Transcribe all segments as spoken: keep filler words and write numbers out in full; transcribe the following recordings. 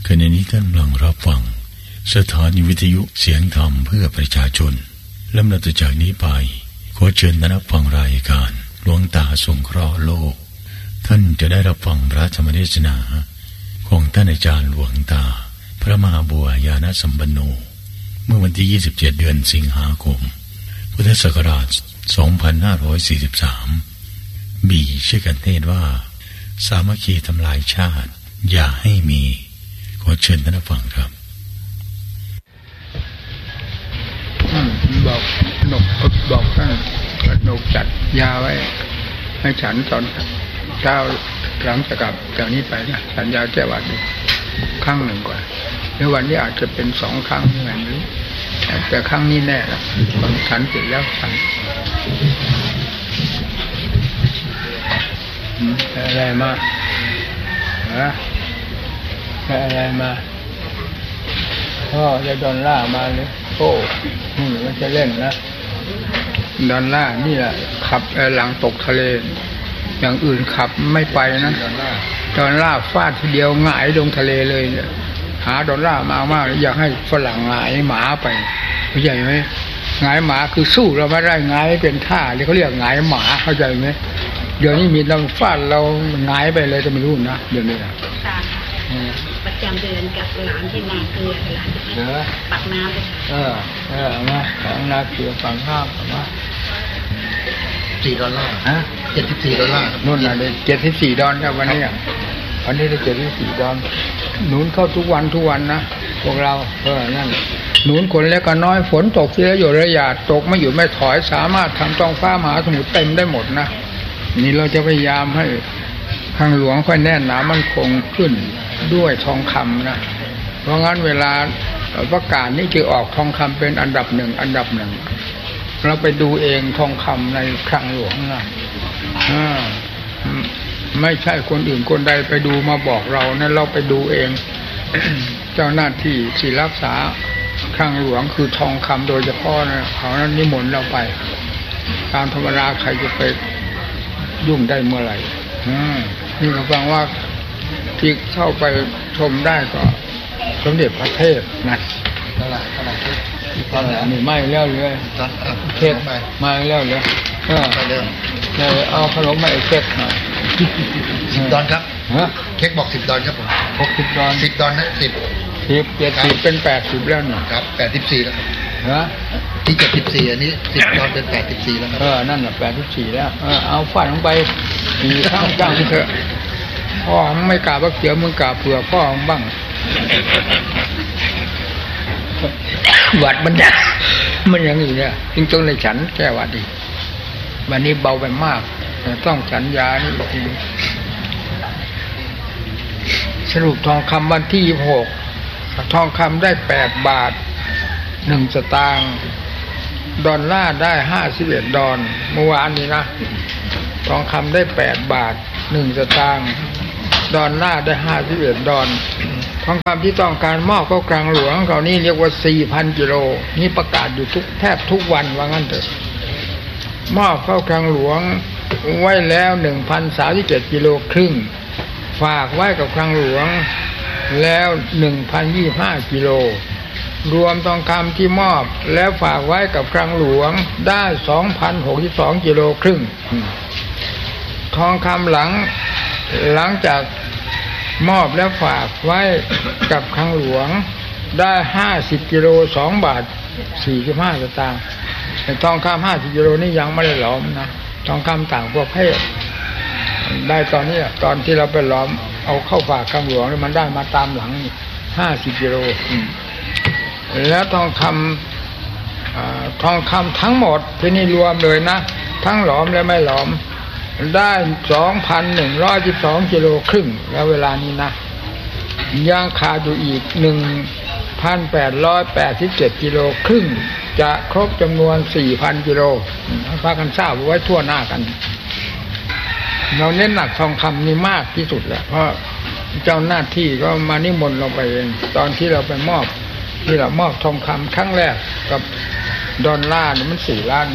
ขณะนี้ท่านกำลังรับฟังสถานีวิทยุเสียงธรรมเพื่อประชาชนลำดับจากนี้ไปขอเชิญท่านรับฟังรายการหลวงตาสงเคราะห์โลกท่านจะได้รับฟังพระธรรมเทศนาของท่านอาจารย์หลวงตาพระมหาบัวยานสัมปันโนเมื่อวันที่ยี่สิบเจ็ดเดือนสิงหาคมพุทธศักราชสองพันห้าร้อยสี่สิบสามมีชื่อกันเทศว่าสามัคคีทำลายชาติอย่าให้มีขอเชิญท่านฟังครับบอกหนกบอกท่านหนกจัดยาไว้ให้ฉันตอนเช้าหลังจากกลับจากนี้ไปนะสัญญาแก้วัดครั้งหนึ่งก่อนในวันนี้อาจจะเป็นสองครั้งที่ไหนไม่รู้แต่ครั้งนี้แน่ละตอนฉันเสร็จแล้วฉันอะไรมาฮะอะไรมาพ่อจะดอลล่ามาเลยโอ้นี่มันจะเล่นนะดอลล่านี่แหละขับหลังตกทะเลอย่างอื่นขับไม่ไปนะดอลล่าฟาดทีเดียวหงายลงทะเลเลยเนี่ยหาดอลล่ามากมากอยากให้ฝรั่งหงายหมาไปเข้าใจไหมหงายหมาคือสู้เราไม่ได้หงายเป็นท่าเรียกเขาเรียกหงายหมาเข้าใจไหมเดี๋ยวนี้มีเราฟาดเราหงายไปเลยจะไม่รู้นะเดี๋ยวนี้นะประจำเดือนกับหลานที่นาเกลือหลานที่ปักน้ำเลยเออเออมาปักนาเกลือปักข้าวมาสี่ดอลลาร์ฮะเจ็ดสิบสี่ดอลลาร์นู่นน่ะเลยเจ็ดสิบสี่ดอลครับวันนี้วันนี้ได้เจ็ดสิบสี่ดอลหนุนเข้าทุกวันทุกวันนะพวกเราเออนั่นหนุนคนเล็กก็น้อยฝนตกทีละหยดระยะตกไม่หยุดไม่ถอยสามารถทำท้องฟ้ามหาสมุทรเต็มได้หมดนะนี่เราจะพยายามให้ทางหลวงค่อยแน่นหนามั่นคงขึ้นด้วยทองคำนะเพราะงั้นเวลาประกาศนี้จะออกทองคำเป็นอันดับหนึ่งอันดับหนึ่งเราไปดูเองทองคำในคลังหลวงนะไม่ใช่คนอื่นคนใดไปดูมาบอกเรานะเราไปดูเอง เจ้าหน้าที่ที่รักษาคลังหลวงคือทองคำโดยเฉพาะนะเขานั้นนิมนต์เราไปตามธรรมดาใครจะไปยุ่งได้เมื่อไหร่นี่เราฟังว่าที่เข้าไปชมได้ก็สมเด็จพระเทพนะตลาดตลาดตลาดนี่ไม่แล้วเลยเทพมาแล้วเลยเออเลยเอาขนมมาเค้กหน่อยสิบดอนครับเค้กบอกสิบดอนครับผมหกสิบดอนสิบดอนนะสิบสิบเจ็ดสิบเป็นแปดสิบแล้วหน่อยครับแปดสิบสี่แล้วฮะที่เจ็ดสิบสี่อันนี้สิบดอนเป็นแปดสิบสี่แล้วครับเออนั่นแหละแปดสิบสี่แล้วเออเอาฟาดลงไปมีข้างจ้างเถอะพ่อไม่กล้าบักเขียวมึงกล้าเผื่อพ่อบ้างวัดมันเนี่ยมันอย่างนี้เนี่ยจริงๆเลยฉันแก้วัดดีวันนี้เบาไปมากต้องฉันยานี่ทีสรุปทองคำวันที่หกทองคำได้แปดบาทหนึ่งสตางค์ดอลลาร์ได้ห้าสิบเอ็ดดอลเมื่อวานนี้นะทองคำได้แปดบาทหนึ่งสตางค์ดอลลาร์ได้ห้าสิบเอ็ดดอลทองคำที่ต้องการมอบเข้ากลางหลวงเขานี่เรียกว่า สี่พัน กิโลนี่ประกาศอยู่ทุกแทบทุกวันว่างั้นเถอะมอบเข้ากลางหลวงไว้แล้ว หนึ่งพันสามสิบเจ็ด กิโลครึ่งฝากไว้กับกลางหลวงแล้ว หนึ่งพันยี่สิบห้า กิโลรวมทองคำที่มอบแล้วฝากไว้กับกลางหลวงได้ สองพันหกสิบสอง กิโลครึ่งทองคำหลังหลังจากมอบแล้วฝากไว้กับคลังหลวงได้ห้าสิบกิโลสองบาทสี่สิบห้าสตางค์แต่ทองคำห้าสิบกิโลนี่ยังไม่ได้หลอมนะทองคำต่างประเภทได้ตอนนี้ตอนที่เราไปหลอมเอาเข้าฝากคลังหลวงมันได้มาตามหลังห้าสิบกิโลแล้วทองคำทองคำทั้งหมดที่นี่รวมเลยนะทั้งหลอมและไม่หลอมได้ สองพันหนึ่งร้อยสิบสอง กิโลครึ่งแล้วเวลานี้นะยังขาดอยู่อีก หนึ่งพันแปดร้อยแปดสิบเจ็ด กิโลครึ่งจะครบจำนวน สี่พัน กิโลพากันทราบไว้ทั่วหน้ากันเราเน้นหนักทองคำนี่มากที่สุดแหละเพราะเจ้าหน้าที่ก็มานิมนต์เราไปเองตอนที่เราไปมอบที่เรามอบทองคำครั้งแรกกับดอลลาร์นี่มันสี่ล้านนะ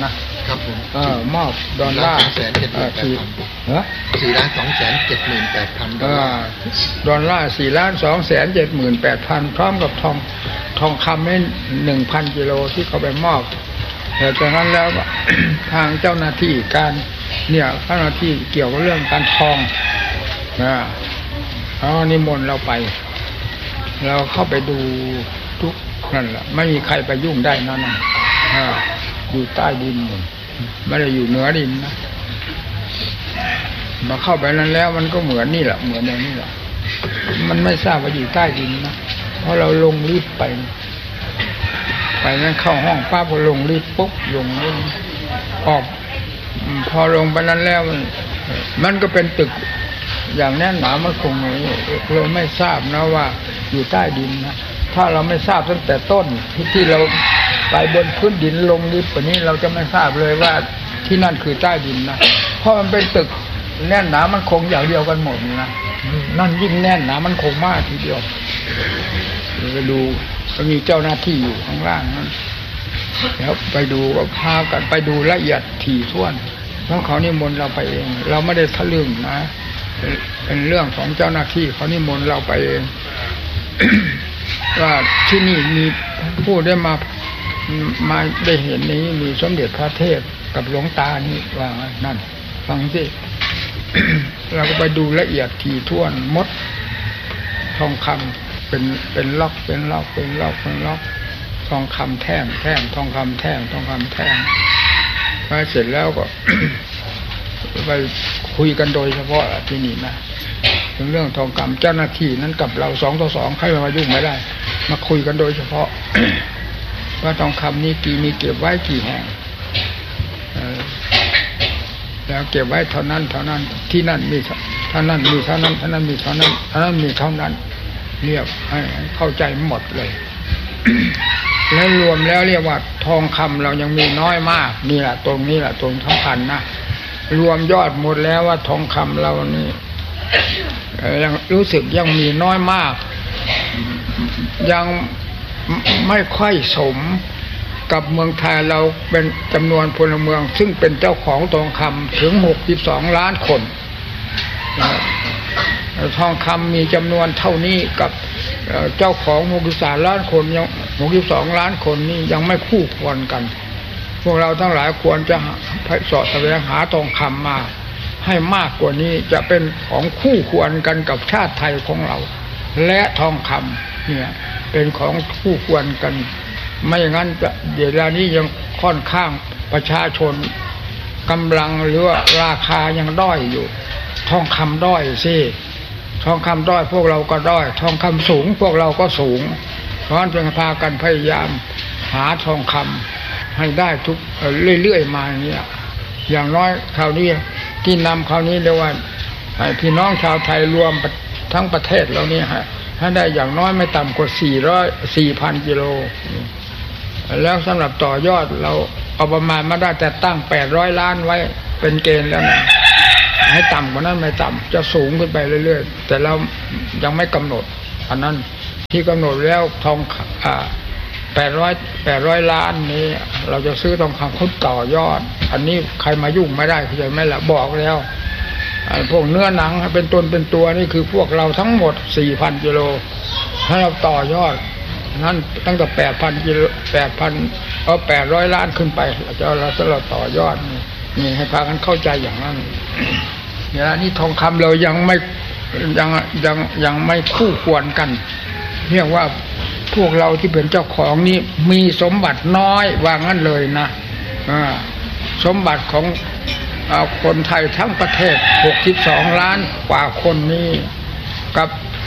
ครับผมเออมอบดอลลาร์แสนเจ็ดหมื่นแปดพันเหรอสี่ล้านสองแสนเจ็ดหมื่นแปดพันดอลลาร์ดอลลาร์สี่ล้านสองแสนเจ็ดหมื่นแปดพันพร้อมกับทองทองคำให้หนึ่งพันกิโลที่เขาไปมอบแต่จากนั้นแล้ว ทางเจ้าหน้าที่การเนี่ยเจ้าหน้าที่เกี่ยวกับเรื่องการทองนะเขานิมนต์เราไปเราเข้าไปดูทุกนั่นแหละไม่มีใครไปยุ่งได้นั่นน่ะอยู่ใต้ดินไม่ได้อยู่เหนือดินนะมาเข้าไปนั้นแล้วมันก็เหมือนนี่แหละเหมือนอย่างนี้แหละมันไม่ทราบว่าอยู่ใต้ดินนะเพราะเราลงลิฟต์ไปไปนั้นเข้าห้องป้าพอลงลิฟต์ปุ๊บลงออกพอลงไปนั้นแล้วมันมันก็เป็นตึกอย่างแน่นหนามันคงเราไม่ทราบนะว่าอยู่ใต้ดินนะถ้าเราไม่ทราบตั้งแต่ต้นที่ที่เราไปบนพื้นดินลงลิฟต์แบบนี้เราจะไม่ทราบเลยว่าที่นั่นคือใต้ดินนะเพราะมันเป็นตึกแน่นหนามันคงอย่างเดียวกันหมดนะนั่นยิ่งแน่นหนามันคงมากทีเดียวไปดูมีเจ้าหน้าที่อยู่ข้างล่างนั้นแล้วไปดูก็พากันไปดูละเอียดถี่ถ้วนเพราะเขานิมนต์เราไปเองเราไม่ได้ทะลึ่งนะเป็นเรื่องของเจ้าหน้าที่เขานิมนต์เราไปเองว่าที่นี่มีผู้ได้มามาได้เห็นนี้มีสมเด็จพระเทพกับหลวงตานี่ว่านั่นฟังสิเราก็ไปดูละเอียดถี่ถ้วนมดทองคำเป็นเป็นล็อกเป็นล็อกเป็นล็อกเป็นล็อกทองคำแท่งแท่งทองคำแท่งทองคำแท่งพอเสร็จแล้วก็ ไปคุยกันโดยเฉพาะที่นี่นะถึงเรื่องทองคำเจ้าหน้าที่นั้นกับเราสองต่อสองใครมายุ่งไม่ได้มาคุยกันโดยเฉพาะ ว่าทองคำนี้กี่มีเก็บไว้กี่แห่งแล้วเก็บไว้เท่านั้นเท่านั้นที่นั่นมีเท่านั้นมีเท่านั้นเท่านั้นมีเท่านั้นเท่านั้นมีเท่านั้นเรียบให้เข้าใจหมดเลย แล้วรวมแล้วเรียกว่าทองคำเรายังมีน้อยมากนี่แหละตรงนี้แหละตรงสำคัญนะรวมยอดหมดแล้วว่าทองคำเรานี่ยังรู้สึกยังมีน้อยมากยังไม่ค่อยสมกับเมืองไทยเราเป็นจำนวนพลเมืองซึ่งเป็นเจ้าของทองคำถึงหกสิบสองล้านคนทองคำมีจำนวนเท่านี้กับเจ้าของหกสิบสามล้านคนยังหกสิบสองล้านคนนี่ยังไม่คู่ควรกันพวกเราทั้งหลายควรจะเสาะแสวงหาทองคำมาให้มากกว่านี้จะเป็นของคู่ควรกันกับชาติไทยของเราและทองคำเนี่ยเป็นของคู่ควรกันไม่อย่างนั้นจะเดี๋ยวนี้ยังค่อนข้างประชาชนกำลังหรือว่าราคายังด้อยอยู่ทองคำด้อยสิทองคำด้อยพวกเราก็ด้อยทองคำสูงพวกเราก็สูงเพราะฉะนั้นจึงพากันพยายามหาทองคำให้ได้ทุกเรื่อยๆมาอย่างนี้อย่างน้อยคราวนี้ที่นำคราวนี้เรียกว่าพี่น้องชาวไทยรวมทั้งประเทศเรานี่ฮะให้ได้อย่างน้อยไม่ต่ำกว่าสี่ร้อย สี่พันกิโลแล้วสำหรับต่อยอดเราเอาประมาณมาได้แต่ตั้งแปดร้อยล้านไว้เป็นเกณฑ์แล้วนะให้ต่ำกว่านั้นไม่ต่ำจะสูงขึ้นไปเรื่อยๆแต่เรายังไม่กำหนดอันนั้นที่กำหนดแล้วทองอ่าแปดร้อย แปดร้อยล้านนี้เราจะซื้อทองคำคุดต่อยอดอันนี้ใครมายุ่งไม่ได้เข้าใจไหมล่ะบอกแล้วพวกเนื้อหนังเป็นต้นเป็นตัวนี่คือพวกเราทั้งหมด สี่พันกิโลถ้าเราต่อยอดนั้นตั้งแต่ แปดพันกิโล แปดพัน เอาแปดร้อยล้านขึ้นไปเราจะเราจะเราต่อยอดนี่นี่ให้พากันเข้าใจอย่างนั้นเวลานี้ทองคำเรายังไม่ยังยังยังไม่คู่ควรกันเรียกว่าพวกเราที่เป็นเจ้าของนี่มีสมบัติน้อยว่างั้นเลยนะสมบัติของคนไทยทั้งประเทศหกสิบสองล้านกว่าคนนี้กับ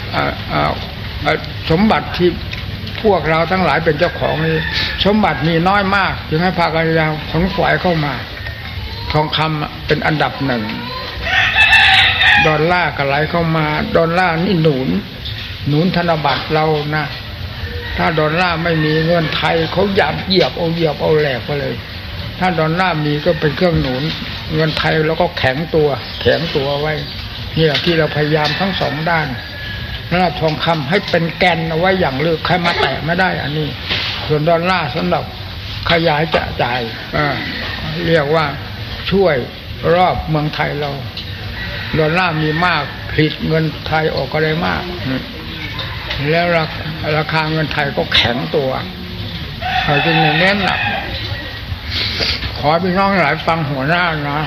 สมบัติที่พวกเราทั้งหลายเป็นเจ้าของนี่สมบัติมีน้อยมากจึงให้พากันยาวขนขวายเข้ามาทองคำเป็นอันดับหนึ่งดอลลาร์ก็ไหลเข้ามาดอลลาร์นี่หนุนหนุนธนบัตรเรานะถ้าดอลลาร์ไม่มีเงินไทยเขาหยับเหยียบเอาเหยียบเอาแหลกไปเลยถ้าดอลลาร์มีก็เป็นเครื่องหนุนเงินไทยแล้วก็แข็งตัวแข็งตัวไว้นี่แหละที่เราพยายามทั้งสองด้านนั่นแหละทองคำให้เป็นแกนเอาไว้อย่างลึกใครมาแตะไม่ได้อันนี้ส่วนดอลลาร์สำหรับขยายจะจ่ายเรียกว่าช่วยรอบเมืองไทยเราดอลลาร์มีมากผลิตเงินไทยออกก็ได้มากแล้วราคาเงินไทยก็แข็งตัวเราจึงเน้นหนักขอพี่น้องหลายฟังหัวหน้านะ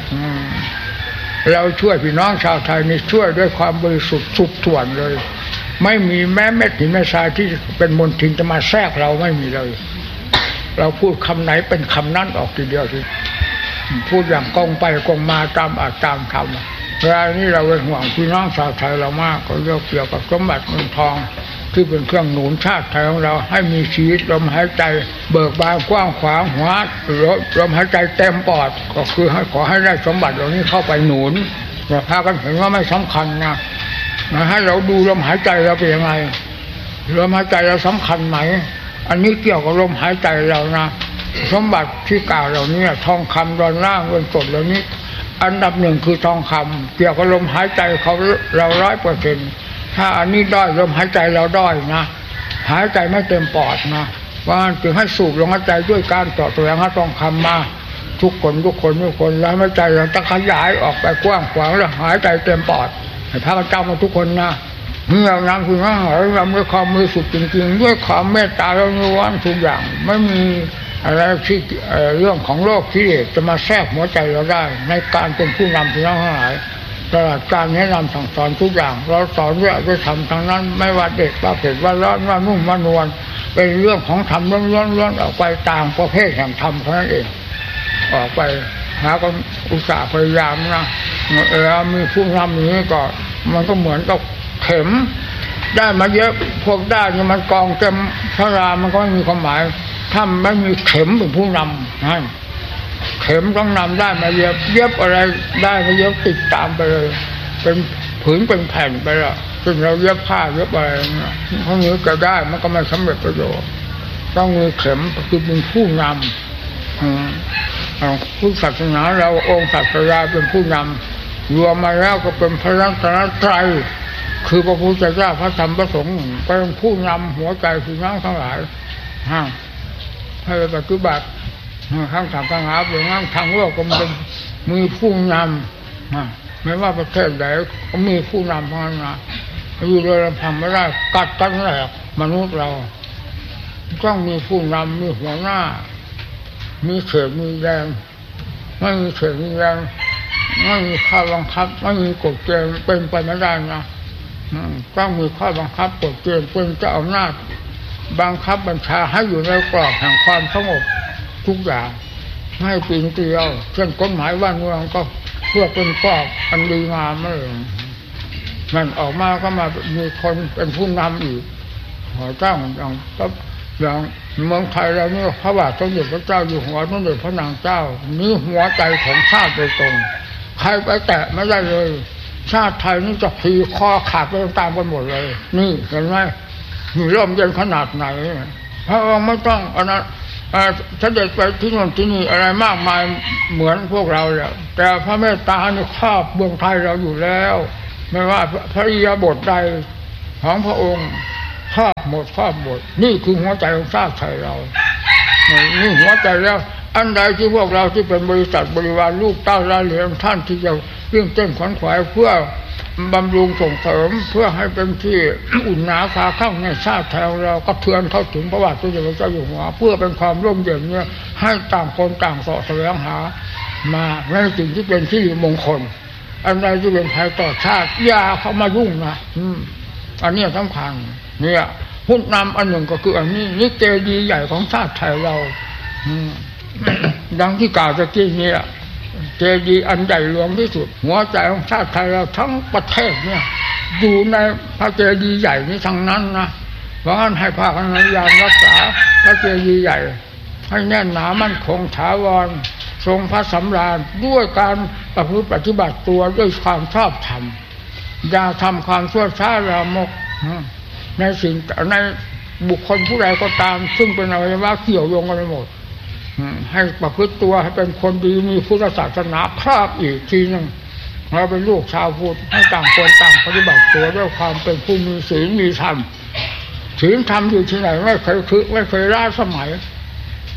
เราช่วยพี่น้องชาวไทยนี่ช่วยด้วยความบริสุทธิ์สุดส่วนเลยไม่มีแม้เม็ดหินเม็ดทรายที่เป็นมลทินจะมาแทรกเราไม่มีเลยเราพูดคำไหนเป็นคำนั้นออกทีเดียวทีพูดอย่างกองไปกองมาตามอาจตามธรรมเวลานี้เราเป็นห่วงพี่น้องชาวไทยเรามากก็เรื่องเกี่ยวกับสมบัติเงินทองที่เป็นเครื่องหนุนชาติไทยของเราให้มีชีวิตลมหายใจเบิกบานกว้างขวางหัวลมหายใจเต็มปอดก็คือให้ขอให้ได้สมบัติเหล่านี้เข้าไปหนุนอย่าพากันเห็นว่าไม่สำคัญนะนะให้เราดูลมหายใจเราเป็นยังไงลมหายใจเราสำคัญไหมอันนี้เกี่ยวกับลมหายใจเรานะสมบัติที่กล่าวเหล่านี้ทองคำดอลลาร์เงินสดเหล่านี้อันดับหนึ่งคือทองคำเกี่ยวกับลมหายใจเขาเราร้อยเปอร์เซ็นต์ถ้าอันนี้ด้อยลมหายใจเราด้อยนะหายใจไม่เต็มปอดนะว่าจึงให้สูบลมหายใจด้วยการต่อตัวอย่างทองคำมาทุกคนทุกคนทุกคนแล้วหายใจเราต้องขยายออกไปกว้างขวางแล้วหายใจเต็มปอดให้พระเจ้ามาทุกคนนะเมื่อเราคือว่าเราด้วยความมือสุดจริงๆด้วยความเมตตาเราล้วนทุกอย่างไม่มีอะไรที่เรื่องของโลกที่จะมาแทรกหัวใจเราได้ในการเป็นผู้นำพี่น้องทั้งหลายตลอดการแนะนำสั่งสอนทุกอย่างเราสอนด้วยด้วยธรรมทั้งนั้นไม่ว่าเด็กว่าเผ็ดว่าร้อนว่านุ่มว่านวลเป็นเรื่องของธรรมล้วนๆออกไปต่างประเภทแห่งธรรมเท่านั้นเองออกไปหาก็อุตส่าห์พยายามนะแล้วมีผู้นำอย่างนี้ก็มันก็เหมือนกับเข็มได้มาเยอะพวกได้เนี่ยมันกองเต็มพระรามันก็ไม่มีความหมายถ้าไม่มีเข็มเป็นผู้นำนั่นเข็มต้องนำได้มาเย็บเย็บอะไรได้มาเย็บติดตามไปเลยเป็นผืนเป็นแผ่นไปละซึ่งเราเย็บผ้าเย็บอะไรพวกนี้ก็ได้มันก็ไม่สำเร็จประโยชน์ต้องมีเข็มคือเป็นผู้นำผู้ศาสนาเราองค์ศาสดาเป็นผู้นำรวมมาแล้วก็เป็นพระรัตนตรัยคือพระพุทธเจ้าพระธรรมพระสงฆ์เป็นผู้นำหัวใจพี่น้องทั้งหลายให้ปฏิบัติข้างทางทางหาเป็นข้างทางโลกก็เป็นมีผู้นำไม่ว่าประเทศใดก็มีผู้นำทั้งนั้นนะอยู่โดยลำพังไม่ได้กัดตั้งแหลกมนุษย์เราต้องมีผู้นำมีหัวหน้ามีเขตมีแรงไม่มีเขตมีแรงไม่มีข้อบังคับไม่มีกฎเกณฑ์เป็นไปไม่ได้นะต้องมีข้อบังคับกฎเกณฑ์เป็นเจ้าอำนาจบังคับบัญชาให้อยู่ในกรอบแห่งความสงบทุกอย่างไม่ปีนเกลียวเช่นกฎหมายบ้านเมืองก็เพื่อเป็นกรอบอันดีงามนั่นเองมันออกมาก็มามีคนเป็นผู้นำอีกหัวเจ้าอย่างอย่างเมืองไทยเรานี่พระบาทสมเด็จพระเจ้าอยู่หัวสมเด็จพระนางเจ้านี่หัวใจของชาติโดยตรงใครไปแตะไม่ได้เลยชาติไทยนี่จะพีคอขาดไปตามกันหมดเลยนี่เห็นไหมมีร่มเย็นขนาดไหนพระองค์ไม่ต้องอันนั้นเสด็จไปที่นู่นที่นี่อะไรมากมายเหมือนพวกเราแหละแต่พระเมตตานี่ครอบเมืองไทยเราอยู่แล้วไม่ว่าพระอิริยาบถใดของพระองค์ครอบหมดครอบหมดนี่คือหัวใจของชาติไทยเรานี่หัวใจแล้วอันใดที่พวกเราที่เป็นบริษัทบริวารลูกเต้าราเหลียงท่านที่จะวิ่งเต้นขวัญขวายเพื่อบำรุงส่งเสริมเพื่อให้เป็นที่อุ่นหนาคาข้างในชาติไทยเราก็เทือนเข้าถึงพระบาทสมเด็จพระเจ้าอยู่หัวเพื่อเป็นความร่มเย็นเนี่ยให้ต่างคนต่างเสาะแสวงหามาในสิ่งที่เป็นที่มงคลอันใดที่เป็นภัยต่อชาติอย่าเข้ามายุ่งนะอืมอันนี้สำคัญเนี่ยหุ้นนำอันหนึ่งก็คืออันนี้นี่เจดีย์ใหญ่ของชาติไทยเราอืมดังที่กล่าวตะกี้นี้เจดีย์อันใหญ่หลวงที่สุดหัวใจของชาติไทยเราทั้งประเทศเนี่ยอยู่ในพระเจดีย์ใหญ่นี้ทั้งนั้นนะเพราะฉะนั้นให้พากันพยายามรักษาพระเจดีย์ใหญ่ให้แน่นหนามั่นคงถาวรทรงพระสำราญด้วยการประพฤติปฏิบัติตัวด้วยความชอบธรรมอย่าทำความชั่วช้าละมกในสิ่งในบุคคลผู้ใดก็ตามซึ่งเป็นอวัยวะเกี่ยวโยงกันไปหมดให้ประพฤติตัวให้เป็นคนดีมีพุทธศาสนาครอบอีกทีนึงเราเป็นลูกชาวพุทธให้ต่างคนต่างปฏิบัติตัวด้วยความเป็นผู้มีศีลมีธรรมศีลธรรมอยู่ที่ไหนไม่เคยคือไม่เคยล้าสมัย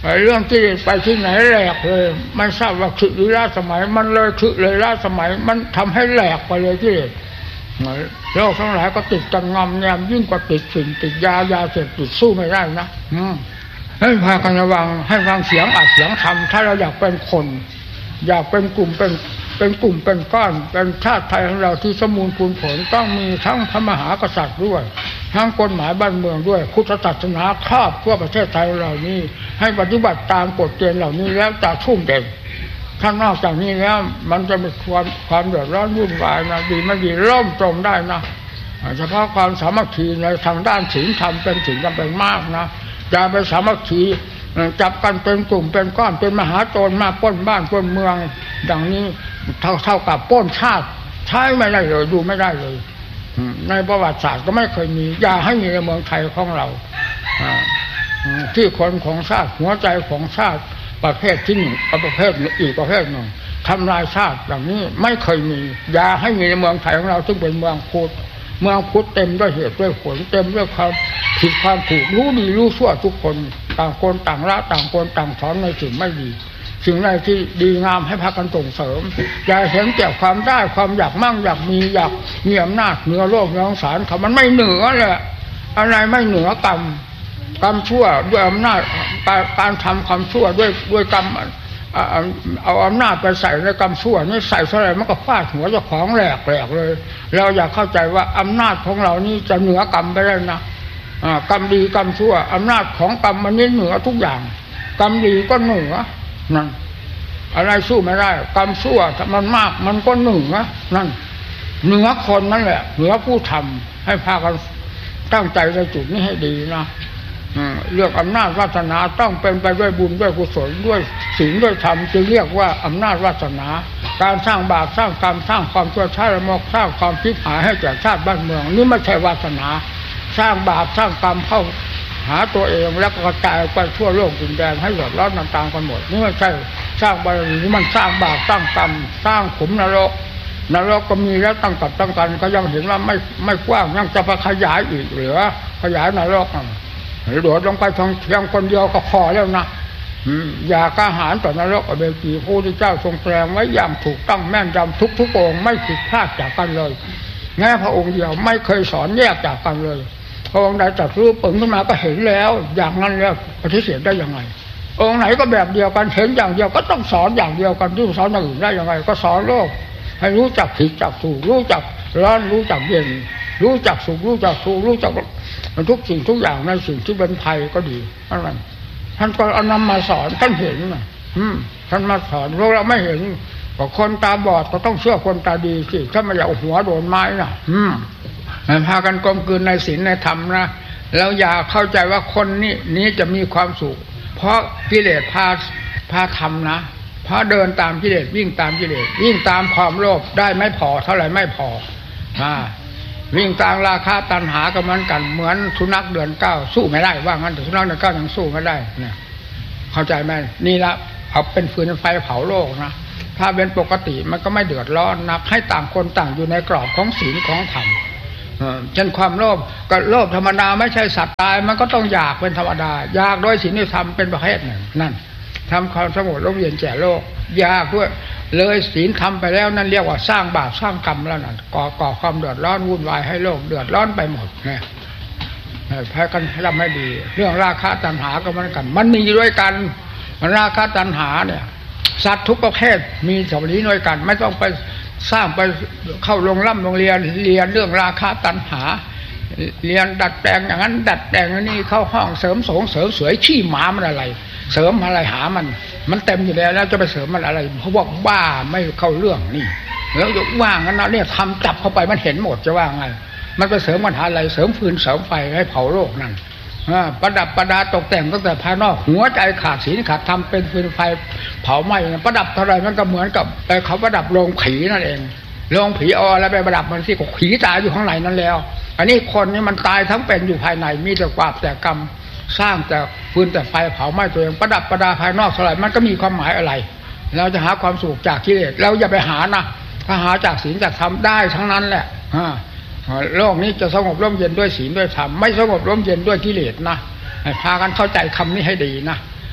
เรื่องที่ไปที่ไหนแหลกเลยไม่ทราบว่าคือลีลาสมัยมันเลยคือเลยล้าสมัยมันทำให้แหลกไปเลยที่โลกทั้งหลายก็ติดกันงอมแงมยิ่งกว่าติดสิ่งติดยายาเสพติดสู้ไม่ได้นะให้พากันระวังให้ฟังเสียงอัดเสียงทำถ้าเราอยากเป็นคนอยากเป็นกลุ่มเป็นเป็นกลุ่มเป็นก้อนเป็นชาติไทยของเราที่สมบูรณ์พูนผลต้องมีทั้งพระมหากษัตริย์ด้วยทั้งกฎหมายบ้านเมืองด้วยพุทธศาสนาครอบทั่วประเทศไทยเหล่านี้ให้ปฏิบัติตามกฎเกณฑ์เหล่านี้แล้วจะชุ่มเด่นถ้านอกจากนี้แล้วมันจะมีความความเดือดร้อนวุ่นวายนะดีไม่ดีร่มจมได้นะเฉพาะความสามัคคีในทางด้านศีลธรรมเป็นสิ่งจำเป็นมากนะอย่าไปสามัคคีจับกันเป็นกลุ่มเป็นก้อนเป็นมหาโจรมาปล้นบ้านปล้นเมืองดังนี้เท่าเท่ากับปล้นชาติใช้ไม่ได้เลยดูไม่ได้เลยในประวัติศาสตร์ก็ไม่เคยมีอย่าให้มีในเมืองไทยของเราที่คนของชาติหัวใจของชาติประเภทที่หนึ่งประเภทอีกประเภทหนึ่งทำลายชาติอย่างนี้ไม่เคยมีอย่าให้มีในเมืองไทยของเราซึ่งเป็นเมืองพุทธเมืองพุทธเต็มด้วยเหตุด้วยผลเต็มด้วยความผิดความถูกรู้ดีรู้ชั่วทุกคนต่างคนต่างละต่างคนต่างสอนในสิ่งไม่ดีสิ่งใดที่ดีงามให้พากันส่งเสริมอย่าเห็นแก่ความได้ความอยากมั่งอยากมีอยากมีอำนาจเหนือโลกเหนือสงสารเขามันไม่เหนือเลยอะไรไม่เหนือกรรมกรรมชั่วด้วยอำนาจการการทำความชั่วด้วยด้วยกรรมเอาอำนาจไปใส่ในกรรมชั่วนี่ใส่เท่าไหร่มันก็ฟาดหัวเจ้าของแหลกแหลกเลยเราอยากเข้าใจว่าอำนาจของเรานี่จะเหนือกรรมไปได้นะกรรมดีกรรมชั่วอำนาจของกรรมมันนี่เหนือทุกอย่างกรรมดีก็เหนือนั่นอะไรสู้ไม่ได้กรรมชั่วถ้ามันมากมันก็เหนือนั่นเหนือคนนั่นแหละเหนือผู้ทำให้พากันตั้งใจในจุดนี้ให้ดีนะเรื่องอำนาจวาสนาต้องเป็นไปด้วยบุญด้วยกุศลด้วยศีลด้วยธรรมจึงเรียกว่าอำนาจวาสนาการสร้างบาปสร้างกรรมสร้างความชั่วช้าละมกสร้างความพิหายให้แก่ชาติบ้านเมืองนี่ไม่ใช่วาสนาสร้างบาปสร้างกรรมเข้าหาตัวเองแล้วก็กระจายไปทั่วโลกดินแดนให้หลอดร้อนต่างๆกันหมดนี่ไม่ใช่สร้างบารมีมันสร้างบาปสร้างกรรมสร้างขุมนรกนรกก็มีแล้วตั้งกับตั้งกันก็ยังเห็นว่าไม่ไม่กว้างยังจะไปขยายอีกเหลือขยายนรกโดดลงไปทางเพียงคนเดียวก็พอแล้วนะอย่ากล้าหาญต่อนรกอเบกีพระพุทธเจ้าทรงแสดงไว้อย่างถูกต้องแม่นยำทุกทุกองค์ไม่ผิดพลาดจากกันเลยแม้พระองค์เดียวไม่เคยสอนแยกจากกันเลยพระองค์ใดจัดรู้ปึงขึ้นมาก็เห็นแล้วอย่างนั้นแล้วปฏิเสธได้ยังไงองค์ไหนก็แบบเดียวกันเห็นอย่างเดียวก็ต้องสอนอย่างเดียวกันที่สอนอย่างอื่นได้ยังไงก็สอนโลกให้รู้จักผิดจักถูกรู้จักร้อนรู้จักเย็นรู้จักสุขรู้จักทุกข์รู้จักทุกสิ่งทุกอย่างในสิ่งที่เป็นภัยก็ดีอะไรท่านก็เอานำมาสอนท่านเห็นนะท่านมาสอนพวกเราไม่เห็นก็คนตาบอดก็ต้องเชื่อคนตาดีสิถ้าไม่อยากเอาหัวโดนไม้น่ะอืมพากันกลมกลืนในศีลในธรรมนะแล้วอย่าเข้าใจว่าคนนี้นี้จะมีความสุขเพราะกิเลสพาพาทำนะเพราะเดินตามกิเลสวิ่งตามกิเลสวิ่งตามความโลภได้ไม่พอเท่าไหร่ไม่พออ่าวิ่งตามราคะตัณหาก็เหมือนกันเหมือนสุนัขเดือนเก้าสู้ไม่ได้ว่างั้นแต่สุนัขเดือนเก้ายังสู้ไม่ได้เนี่ยเข้าใจไหมนี่ละเอาเป็นฟืนไฟเผาโลกนะถ้าเป็นปกติมันก็ไม่เดือดร้อนนักให้ต่างคนต่างอยู่ในกรอบของศีลของธรรมเช่นความโลภก็โลภธรรมดาไม่ใช่สัตว์ตายมันก็ต้องอยากเป็นธรรมดาอยากด้วยศีลธรรมเป็นประเภทหนึ่งนั่นทำความสงบร่มเย็นแก่โลกอยากด้วยเลยศีลทำไปแล้วนั่นเรียกว่าสร้างบาปสร้างกรรมแล้วนั่นก่อก่อความเดือดร้อนวุ่นวายให้โลกเดือดร้อนไปหมดเนี่ยพากันทำให้ดีเรื่องราคะตัณหาก็เหมือนกันมันมีด้วยกันราคะตัณหาเนี่ยสัตว์ทุกประเภทมีสมนี้ด้วยกันไม่ต้องไปสร้างไปเข้าโรงร่ำโรงเรียนเรียนเรื่องราคะตัณหาเรียนดัดแปลงอย่างนั้นดัดแปลงนี่เข้าห้องเสริมสงเสริมสวยขี้หมามันอะไรเสริมอะไรหามันมันเต็มอยู่แล้วแล้วจะไปเสริมมันอะไรเพราะว่าบ้าไม่เข้าเรื่องนี่แล้วยกว่างกันนะเนี่ยทำจับเข้าไปมันเห็นหมดจะว่าไงมันไปเสริมมันหาอะไรเสริมฟืนเสริมไฟให้เผาโลกนั่นประดับประดาตกแต่งตั้งแต่ภายนอกหัวใจขาดศีลขาดธรรมเป็นฟืนไฟเผาไหม้ประดับเท่าไรมันก็เหมือนกับไปเขาประดับโรงผีนั่นเองโรงผีเอาอะไรไปประดับมันสิก็ผีตายอยู่ข้างในนั่นแล้วอันนี้คนนี้มันตายทั้งเป็นอยู่ภายในมีแต่ความแต่กรรมสร้างแต่ฟืนแต่ไฟเผาไหม้ตัวเองประดับประดาภายนอกเท่าไรมันก็มีความหมายอะไรเราจะหาความสุขจากกิเลสเราอย่าไปหานะถ้าหาจากศีลจากธรรมได้ทั้งนั้นแหละโลกนี้จะสงบร่มเย็นด้วยศีลด้วยธรรมไม่สงบร่มเย็นด้วยกิเลสนะพากันเข้าใจคำนี้ให้ดีนะ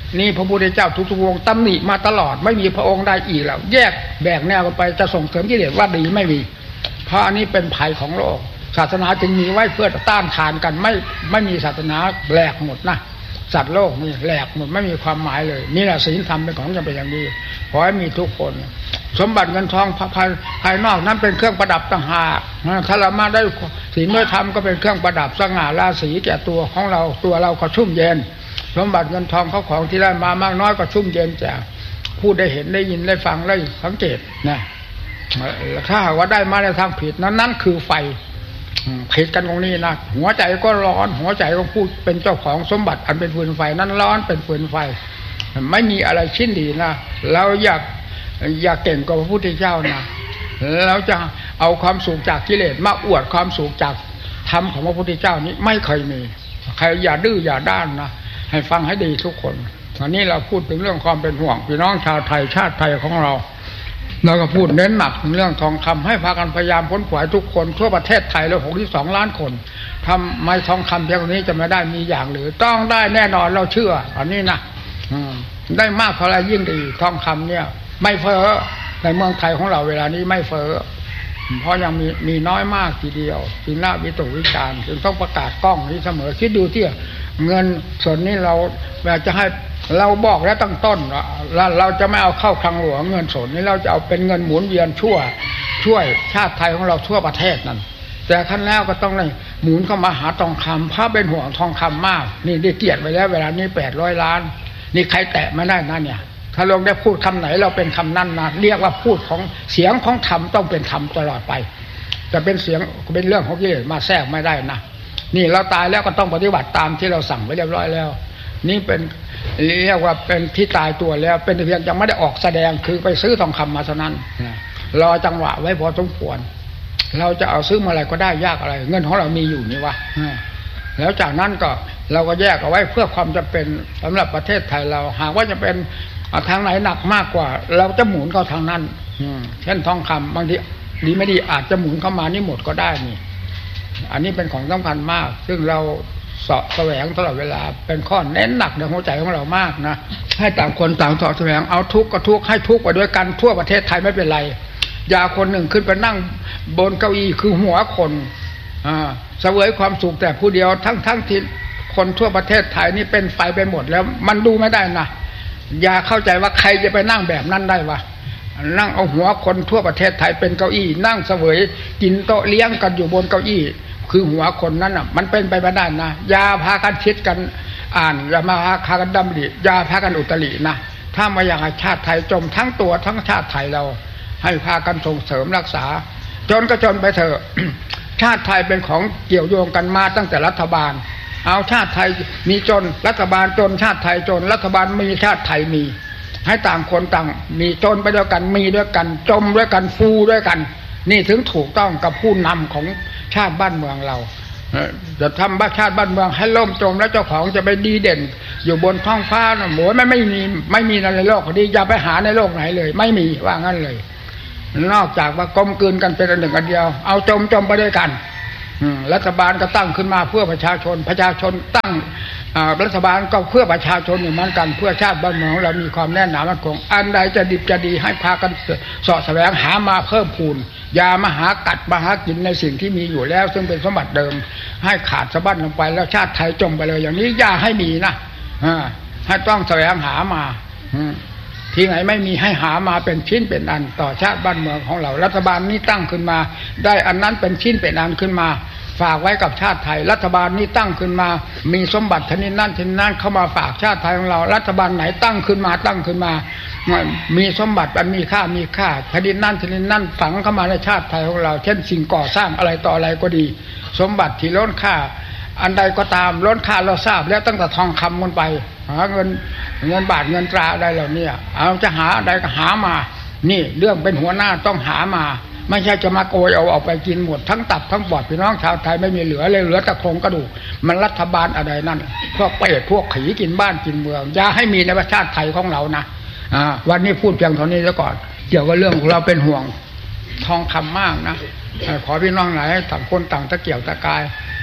นี่พระพุทธเจ้าทุกๆองค์ตำหนิมาตลอดไม่มีพระองค์ใดอีกแล้วแยกแบกแนวกันไปจะส่งเสริมกิเลสว่าดีไม่มีเพราะอันนี้เป็นภัยของโลกศาสนาจึงมีไว้เพื่อต้านทานกันไม่ไม่มีศาสนาแหลกหมดนะสัตว์โลกนี่แหลกหมดไม่มีความหมายเลยนี่แหละศีลธรรมเป็นของจำเป็นอย่างดีขอให้มีทุกคนสมบัติเงินทองภายภายนอกนั้นเป็นเครื่องประดับต่างหากถ้าเรามาได้ศีลด้วยธรรมก็เป็นเครื่องประดับสง่าราศีแก่ตัวของเราตัวเราก็ชุ่มเย็นสมบัติเงินทองเขาของที่ได้มามากน้อยก็ชุ่มเย็นจากผู้ได้เห็นได้ยินได้ฟังได้สังเกตนะถ้าว่าได้มาในทางผิดนั้นนั่นคือไฟผิดกันตรงนี้นะหัวใจก็ร้อนหัวใจของผู้เป็นเจ้าของสมบัติอันเป็นฟืนไฟนั้นร้อนเป็นฟืนไฟไม่มีอะไรชิ้นดีนะเราอยากอยากเก่งกว่าพระพุทธเจ้านะเราจะเอาความสุขจากกิเลสมาอวดความสุขจากธรรมของพระพุทธเจ้านี้ไม่เคยมีใครอย่าดื้ออย่าด้านนะให้ฟังให้ดีทุกคนตอนนี้เราพูดถึงเรื่องความเป็นห่วงพี่น้องชาวไทยชาติไทยของเราเราก็พูดเน้นหนักถึงเรื่องทองคำให้พากันพยายามพ้นขวายทุกคนทั่วประเทศไทยแล้วหกสิบสองล้านคนทำไมทองคำเพียงนี้จะไม่ได้มีอย่างหรือต้องได้แน่นอนเราเชื่ออันนี้นะได้มากเท่าไรยิ่งดีทองคำเนี่ยไม่เฟ้อในเมืองไทยของเราเวลานี้ไม่เฟ้อเพราะยังมีมีน้อยมากทีเดียวจึงน่าวิตกวิจารณ์จึงต้องประกาศกล้องนี้เสมอคิดดูที่เงินส่วนนี้เราอยากจะให้เราบอกแล้วตั้งต้นว่าเราจะไม่เอาเข้าคลังหลวงเงินส่วนนี้เราจะเอาเป็นเงินหมุนเวียนชั่วช่วยชาติไทยของเราทั่วประเทศนั่นแต่ขั้นแล้วก็ต้องเลยหมุนเข้ามาหาทองคำเพราะเป็นห่วงทองคำมากนี่ได้เกียรติไว้แล้วเวลานี้แปดร้อยล้านนี่ใครแตะไม่ได้นะเนี่ยถ้าลงได้พูดคำไหนเราเป็นคำนั้นนะเรียกว่าพูดของเสียงของธรรมต้องเป็นธรรมตลอดไปจะเป็นเสียงเป็นเรื่องของกิเลสมาแทรกไม่ได้นะนี่เราตายแล้วก็ต้องปฏิบัติตามที่เราสั่งไว้เรียบร้อยแล้วนี่เป็นเรียกว่าเป็นที่ตายตัวแล้วเป็นเพียงยังไม่ได้ออกแสดงคือไปซื้อทองคำมาเท่านั้นรอจังหวะไว้พอสมควรเราจะเอาซื้อมาอะไรก็ได้ยากอะไรเงินของเรามีอยู่นี่วะแล้วจากนั้นก็เราก็แยกเอาไว้เพื่อความจำเป็นสำหรับประเทศไทยเราหากว่าจะเป็นทางไหนหนักมากกว่าเราจะหมุนเข้าทางนั้นเช่นทองคำบางทีดีไม่ดีอาจจะหมุนเข้ามานี่หมดก็ได้นี่อันนี้เป็นของสำคัญมากซึ่งเราเสาะแสวงตลอดเวลาเป็นข้อเน้นหนักในหัวใจของเรามากนะให้ต่างคนต่างเสาะแสวงเอาทุกข์ก็ทุกข์ให้ทุกข์ไปด้วยกันทั่วประเทศไทยไม่เป็นไรอย่าคนหนึ่งขึ้นไปนั่งบนเก้าอี้คือหัวคนอ่าเสวยความสุขแต่ผู้เดียวทั้งทั้งที่คนทั่วประเทศไทยนี่เป็นไฟไปหมดแล้วมันดูไม่ได้นะอย่าเข้าใจว่าใครจะไปนั่งแบบนั้นได้วะนั่งเอาหัวคนทั่วประเทศไทยเป็นเก้าอี้นั่งเสวยกินโต๊ะเลี้ยงกันอยู่บนเก้าอี้คือหัวคนนั้นอ่ะมันเป็นไปไม่ได้นะอย่าพากันคิดกันอ่านอย่ามาพากันดำริอย่าพากันอุตรินะถ้ามาอย่างชาติไทยจมทั้งตัวทั้งชาติไทยเราให้พากันส่งเสริมรักษาจนก็จนไปเถอะ ชาติไทยเป็นของเกี่ยวโยงกันมาตั้งแต่รัฐบาลเอาชาติไทยมีจนรัฐบาลจนชาติไทยจนรัฐบาลมีชาติไทยมีให้ต่างคนต่างมีจนไปด้วยกันมีด้วยกันจมด้วยกันฟูด้วยกันนี่ถึงถูกต้องกับผู้นำของชาติบ้านเมืองเราจะทำบ้านชาติบ้านเมืองให้ล่มจมแล้วเจ้าของจะไปดีเด่นอยู่บนท้องฟ้าโหไม่ไม่มีไม่มีในโลกนี้อย่าไปหาในโลกไหนเลยไม่มีว่างั้นเลยนอกจากว่ากลมกลืนกันเป็นอันหนึ่งอันเดียวเอาจมจมไปด้วยกันรัฐบาลก็ตั้งขึ้นมาเพื่อประชาชนประชาชนตั้งรัฐบาลก็เพื่อประชาชนเหมือนกันเพื่อชาติบ้านเมืองเรามีความแน่นหนามั่นคงอันใดจะดิบจะดีให้พากันเสาะแสวงหามาเพิ่มพูนอย่ามาหากัดมาหากินในสิ่งที่มีอยู่แล้วซึ่งเป็นสมบัติเดิมให้ขาดสะบั้นลงไปแล้วชาติไทยจมไปเลยอย่างนี้อย่าให้มีนะให้ต้องแสวงหามาที่ไหนไม่มีให้หามาเป็นชิ้นเป็นอันต่อชาติบ้านเมืองของเรารัฐบาลนี้ตั้งขึ้นมาได้อันนั้นเป็นชิ้นเป็นอันขึ้นมาฝากไว้กับชาติไทยรัฐบาลนี้ตั้งขึ้นมามีสมบัติชนิดนั้นชนิดนั้นเข้ามาฝากชาติไทยของเรารัฐบาลไหนตั้งขึ้นมาตั้งขึ้นมามีสมบัติอันมีค่ามีค่าชนิดนั้นชนิดนั้นฝังเข้ามาในชาติไทยของเราเช่นสิ่งก่อสร้างอะไรต่ออะไรก็ดีสมบัติที่ล้นค่าอันใดก็ตามล้นค่าเราทราบแล้วตั้งแต่ทองคำมันไปหาเงินเงินบาทเงินตราอะไรเหล่านี้เอาจะหาอะไรก็หามานี่เรื่องเป็นหัวหน้าต้องหามาไม่ใช่จะมาโกยเอาออกไปกินหมดทั้งตับทั้งปอดพี่น้องชาวไทยไม่มีเหลือเลยเหลือแต่โครงกระดูกมันรัฐบาลอะไรนั่นพวกเปรตพวกขีกินบ้านกินเมืองอย่าให้มีในประเทศไทยของเรานะอ่าวันนี้พูดเพียงเท่านี้ซะก่อนเกี่ยวกับเรื่องของเราเป็นห่วงทองคำมากนะขอพี่น้องหลายต่างคนต่างตะเกียบตะกาย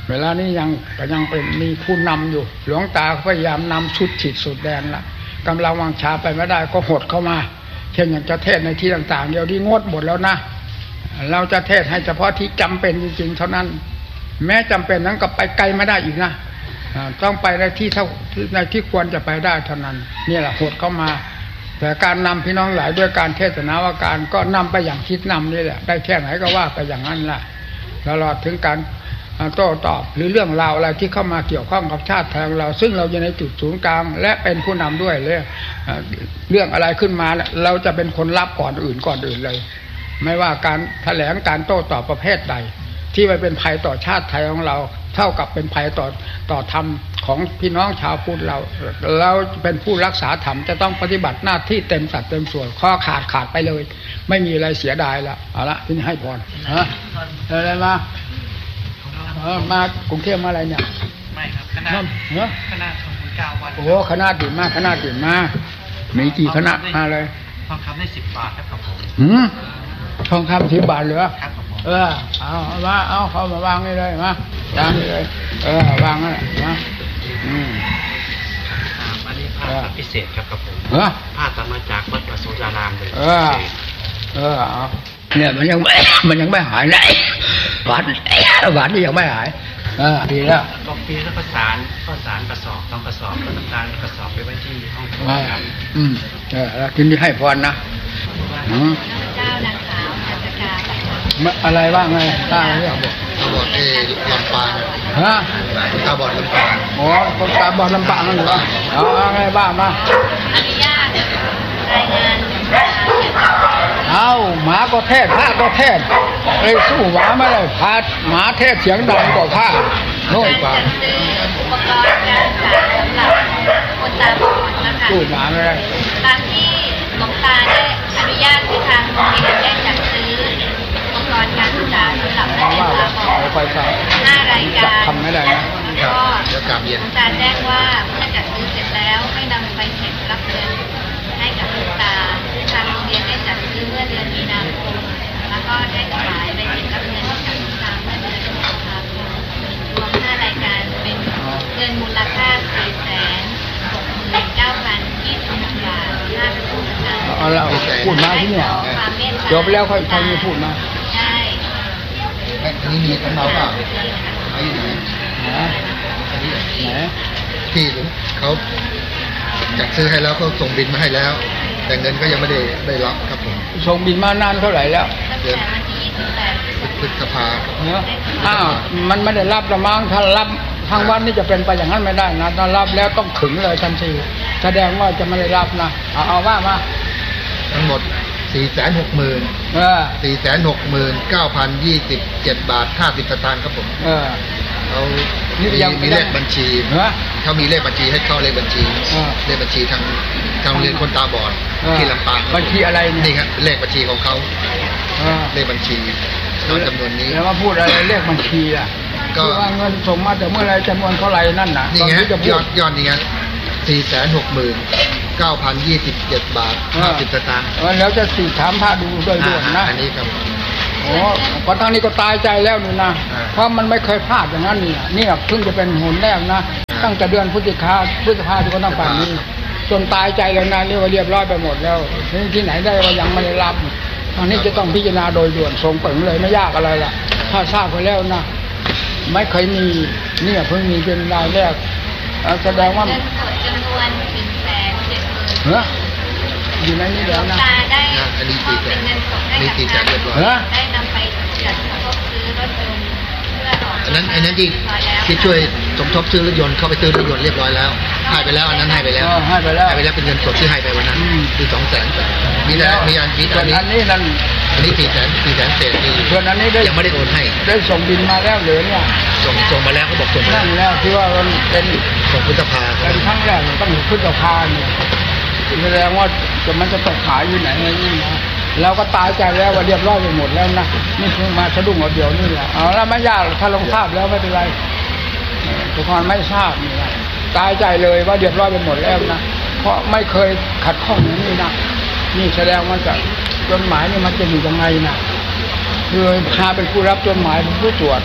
เวลานี้ยังก็ยังเป็นมีผู้นำอยู่หลวงตาพยายามนำสุดขีดสุดแดนละกำลังวังชาไปไม่ได้ก็หดเข้ามาเช่นอย่างจะเทศในที่ต่างๆเดี๋ยวนี้งดหมดแล้วนะเราจะเทศให้เฉพาะที่จำเป็นจริงๆเท่านั้นแม้จำเป็นนั้นก็ไปไกลไม่ได้อีกนะต้องไปในที่เท่าในที่ควรจะไปได้เท่านั้นนี่แหละหดเข้ามาแต่การนำพี่น้องหลายด้วยการเทศนาว่าการก็นำไปอย่างคิดนำนี่แหละได้แค่ไหนก็ว่าไปอย่างนั้นแหละตลอดถึงการโต้ตอบหรือเรื่องราวอะไรที่เข้ามาเกี่ยวข้องกับชาติไทยของเราซึ่งเราอยู่ในจุดศูนย์กลางและเป็นผู้นำด้วยเลยเรื่องอะไรขึ้นมาเราจะเป็นคนรับก่อนอื่นก่อนอื่นเลยไม่ว่าการแถลงการโต้ตอบประเภทใดที่ไม่เป็นภัยต่อชาติไทยของเราเท่ากับเป็นภัยต่อต่อธรรมของพี่น้องชาวพุทธเราเราเป็นผู้รักษาธรรมจะต้องปฏิบัติหน้าที่เต็มสัดเต็มส่วนข้อขาดขาดไปเลยไม่มีอะไรเสียดายแล้วเอาละที่นี่ให้พรฮะอะไรมาเออมากรุงเทพมาอะไรเนี่ยไม่ครับคณะเนอะคณะทำบุญเก้าวันโอ้คณะดื่มมากคณะดื่มมากมีกี่คณะมาเลยทองคำได้สิบบาทครับผมหืมทองคำสิบบาทเหรอเออเอามาเอาเขามาวางนี่เลยมาวางนี่เลยเออวางนั่นแหละนะอืมอันนี้ผ้าพิเศษครับครับผมผ้าตัดมาจากวัดประสูติารามเลยเออเออเอาเนี่ยมันยังมันยังไม่หายเลยหวานหวานนี่ยังไม่หายเออดีแล้วก็ปีแล้วก็สารก็สารกระสอบต้องกระสอบก็น้ำตาลกระสอบไปไว้ที่ห้องครัวครับอืมเออแล้วกินที่ให้พรนะอืมเจ้านางสาวจันทกาอะไรบ้างไงตาเนี่ยบอกตาบอดเอลำปางฮะตาบอดลำปางอ๋อคนตาบอดลำปางนั่นเหรอเอาอะไรบ้างมาอนุญาตรายงานเอาหมาก็เทศพระก็เทศไอ้สู้หมาไม่ได้พาหมาเทศเสียงดังกว่าข้าโน่นกว่าซื้ออุปกรณ์การศึกษาสำหรับคนตาบอดนะคะสู้หมาไม่ได้ตามที่หลวงตาได้อนุญาตให้ทางโรงเรียนได้จัดซื้ออุปกรณ์การศึกษาสำหรับนักเรียนตาบอดห้ารายการทำไม่ได้นะก็หลวงตาแจ้งว่าเมื่อจัดซื้อเสร็จแล้วให้นำไปเสร็จรับเงินให้กับหลวงตาทางโรงเรียนได้จัดซื้อเมื่อเดือนมีนาคมแล้วก็ได้ถวายไปเสร็จรับเงินให้กับหลวงตาเมื่อเดือนพฤษภาคมรวมห้ารายการเป็นเงินมูลค่าสี่แสนหกหมื่นเก้าพันยี่สิบบาทห้าสิบสตางค์เอาละพูดมาที่เนี่ยจบแล้วค่อยค่อยมีพูดมาใช่อันนี้มีของเราเปล่าไอ้ไหนไหนที่เขาจัดซื้อให้แล้วก็ส่งบินมาให้แล้วแต่เงินก็ยังไม่ได้ได้รับครับผมส่งบินมานานเท่าไหร่แล้วเดือนวันที่ยี่สิบแปดพฤษภาเนอะอ้าวมันไม่ได้รับละมั้งถ้ารับทางวัดนี่จะเป็นไปอย่างนั้นไม่ได้นะถ้ารับแล้วต้องขึงเลยทันทีแสดงว่าจะไม่ได้รับนะเอาเอาว่ามาทั้งหมดสี่แสนหกหมื่นเออสี่แสนหกหมื่นเก้าพันยี่สิบเจ็ดบาทห้าสิบสตางค์ครับผมเออเขามีมีเลขบัญชีเขามีเลขบัญชีให้เข้าเลขบัญชีเลขบัญชีทางทางโรงเรียนคนตาบอดที่ลำปางบัญชีอะไรนี่ครับเลขบัญชีของเขาเลขบัญชีตามจำนวนนี้แล้วมาพูดอะไรเลขบัญชีอ่ะก็ว่าเงินส่งมาแต่เมื่อไรจำนวนเท่าไหร่นั่นน่ะนี่ไงยอดยอดนี่ไงสี่แสนหกหมื่นเก้าพันยี่สิบเจ็ดบาทห้าสิบสตางค์แล้วจะสี่ถามพระดูโดยด่วนนะอันนี้ครับโอ้พอทางนี้ก็ตายใจแล้วนี่นะเพราะมันไม่เคยพลาดอย่างนั้นนี่นี่เพิ่งจะเป็นหนแรกนะตั้งแต่เดือนพฤศจิกาพฤษภาที่เขาตั้งป่านนี้จนตายใจเลยนะเรียกว่าเรียบร้อยไปหมดแล้วที่ไหนได้ว่ายังไม่ได้รับทางนี้จะต้องพิจารณาโดยด่วนส่งเปิ่งเลยไม่ยากอะไรล่ะถ้าทราบไปแล้วนะไม่เคยมีนี่เพิ่งมีเป็นรายแรกแสดงว่าเงินสดจำนวนหนึ่งแสนเจ็ดหมื่นเฮ้ยอยู่ในนี้แล้วนะตาได้เป็นเงินสดให้กับทางได้นำไปจัดสมทบซื้อรถยนต์เพื่อออกอันนั้นอันนั้นที่ที่ช่วยสมทบซื้อรถยนต์เข้าไปซื้อรถยนต์เรียบร้อยแล้วให้ไปแล้วอันนั้นให้ไปแล้วให้ไปแล้วให้ไปแล้วเป็นเงินสดที่ให้ไปวันนั้นคือสองแสนมีแล้วมีอันนี้อันนี้อันนี้นั่นอันนี้สี่แสนสี่แสนเศษนี่ส่วนอันนี้ได้ยังไม่ได้โอนให้ได้ส่งบินมาแล้วหรือเนี่ยส่งส่งมาแล้วเขาบอกส่งมานั่นแล้วที่ว่ามันเป็นส่งพฤษภาเป็นครั้งแรกต้องพฤษภาเนี่ยแสดงว่าจะมันจะตกขายอยู่ไหนไงนี่นะเราก็ตายใจแล้วว่าเรียบร้อยไปหมดแล้วนะนี่เพิ่งมาสะดุ้งเอาเดียวนี่แหละเอาแล้วไม่ยากถ้าลงทราบแล้วไม่เป็นไรทุกคนไม่ทราบนี่นะตายใจเลยว่าเรียบร้อยไปหมดแล้วนะเพราะไม่เคยขัดข้องอย่างนี้นะนี่แสดงว่าจะจดหมายนี่มันจะอยู่ยังไงนะคือพาเป็นผู้รับจดหมายเป็นผู้ตรวจ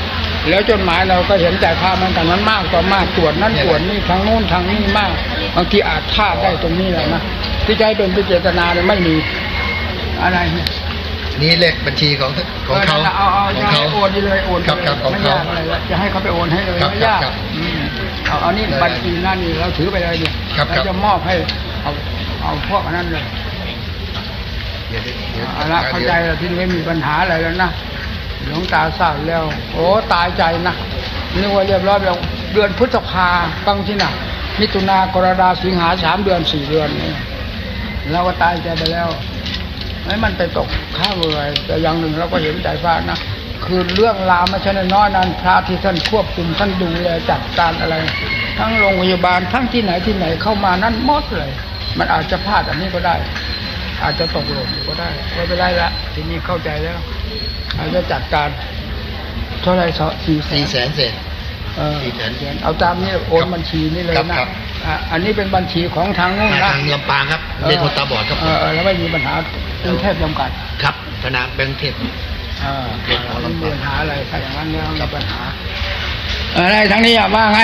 แล้วจดหมายเราก็เห็นใจค่ามันกันนั้นมากต่อมากตรวจนั่นตรวจนี่ทางโน้นทางนี้มากบางทีอาจพลาดได้ตรงนี้แหละนะที่ใจเป็นพิจารณาเนี่ยไม่มีอะไรเนี่ยนี่เลขบัญชีของของเขาของเขาโอนเลยโอนครับครับของเขาจะให้เขาไปโอนให้เลยไม่ยากเอาเอานี่บัญชีนั่นนี่เราถือไปเลยเนี่ยเราจะมอบให้เอาเอาพวกนั้นเลยเอาละเข้าใจแล้วที่ไม่มีปัญหาอะไรแล้วนะหลวงตาทราบแล้วโอ้ตายใจนะนึกว่าเรียบร้อยแล้วเดือนพฤษภาฟังที่น่ะมิถุนากรกฎาสิงหาสามเดือนสี่เดือนนี่เราก็ตายใจไปแล้วให้มันไปตกข้าวเลยแต่อย่างหนึ่งเราก็เห็นใจพระนะคือเรื่องราวไม่ใช่น้อยนั้นพระที่ท่านควบคุมท่านดูแลจัดการอะไรทั้งโรงพยาบาลทั้งที่ไหนที่ไหนเข้ามานั้นหมดเลยมันอาจจะพลาดอันนี้ก็ได้อาจจะตกหล่นก็ได้ไม่เป็นไรละทีนี้เข้าใจแล้วอาจจะจัดการเท่าไรสี่สี่แสนเศษเออเอาตามนี้โอนบัญชีนี่เลยนะอันนี้เป็นบัญชีของทางนู้นนะทางลำปางครับเรียนคนตาบอดครับเออแล้วไม่มีปัญหากรุงเทพจำกัดครับธนาแบงก์เทพอ่าไม่มีปัญหาอะไรถ้าอย่างนั้นแล้วมีปัญหาอะไรทั้งนี้ว่าไง